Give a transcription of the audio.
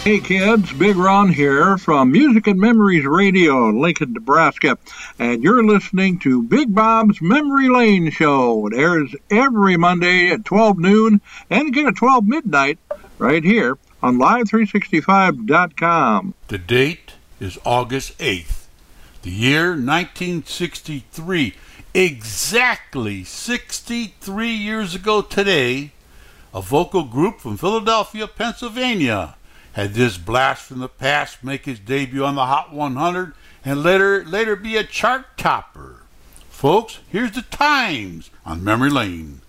Hey kids, Big Ron here from Music and Memories Radio in Lincoln, Nebraska, and you're listening to Big Bob's Memory Lane Show. It airs every Monday at 12 noon and again at 12 midnight right here on Live365.com. The date is August 8th, the year 1963. Exactly 63 years ago today, a vocal group from Philadelphia, Pennsylvania had this blast from the past make his debut on the Hot 100 and later be a chart topper. Folks, here's the times on Memory Lane.